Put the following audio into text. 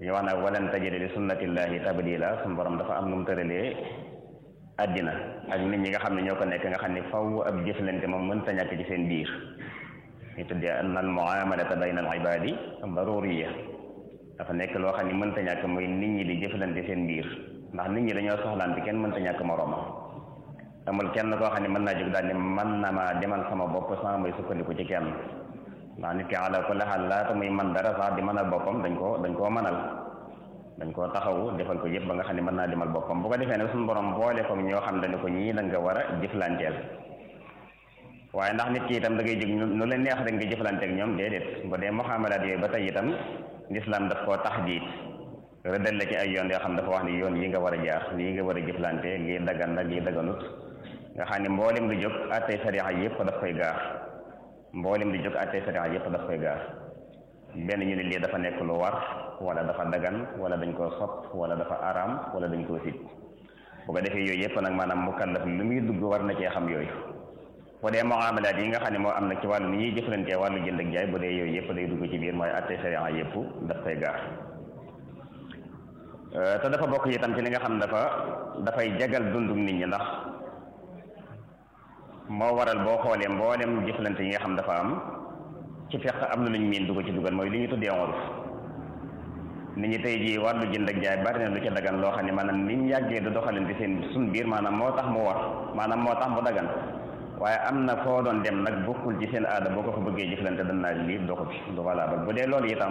ñu wax nag walan tajida li sunnatillahi tabdila suñu borom dafa am nu mu tëralee àddina ak nit ñi nga xam ne ñoo ko nekk nga xam ne faw ab jëflante moom mënta ñàkk ci seen biir ñu tuddee anna al muamalata bayna al ibadi daruriya dafa nekk loo xam ne mënta ñàkk muy nit ñi di jëflante seen biir ndax nit ñi dañoo soxlante kenn mënta ñàkk moroomam amul kenn koo xam ne mën naa jóg daal ne man na maa demal sama bopp sama may sukkandiku ci kenn ndax nit ki ala kulli haal laata muy man dara sax di mënal boppam dañ koo mënal dañ koo taxawu defal ko yëpp ba nga xam ne mën naa demal boppam bu ko defee ne suñu borom boole ko ñoo xam dañu ko ñii da nga war a jëflanteel waaye ndax nit ki itam da ngay jóg nu leen neex rek nga jëflanteek ñoom déedéet bu dee muhammalaat yooyu ba tey itam lislaam daf koo tax jiit rëddal la ci ay yoon yoo xam dafa wax ni yoon yi nga war a jaar lii nga war a jëflante lii dagan nag lii daganut nga xam ne mboolem lu jóg attey sariya yëpp daf koy gaar mboolem lu jóg attey sariya yëpp daf koy gaar benn ñu ne lii dafa nekk lu war wala dafa dagan wala dañ koo sopp wala dafa araam wala dañ koo sib bu ko defee yooyu yëpp nag maanaam mukallaf lu muy dugg war na cee xam yooyu bu dee muamalaat yi nga xam ne moo am nag ci wàllu ni ñuy jëflantee wàllu jënd ak jaay bu dee yooyu yëpp day dugg ci biir mooy attey sariya yëpp daf koy gaar te dafa bokk itam ci li nga xam dafay jagal dundum nit ñi ndax moo waral boo xoolee mboolem jëflante yi nga xam dafa am ci fekk am na lu ñu miin dugg ci dugal mooy li ñu tuddee urf nit ñi tey jii wàllu jënd ak jaay bari na lu ca dagan loo xam ne maanaam niñ yàggee du doxalante seen suñ biir maanaam moo tax mu war maanaam moo tax mu dagan waaye am na foo doon dem nag bokkul ci seen aada boo ko fa bëggee jëflante dan naa lii doxu bi du valable bu dee loolu itam